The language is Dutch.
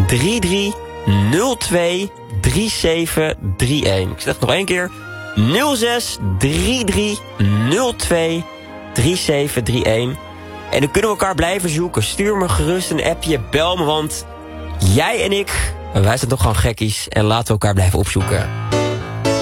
3302 3731. Ik zeg het nog één keer. 06 3302 3731. En dan kunnen we elkaar blijven zoeken. Stuur me gerust een appje, bel me, want jij en ik, wij zijn toch gewoon gekkies. En laten we elkaar blijven opzoeken.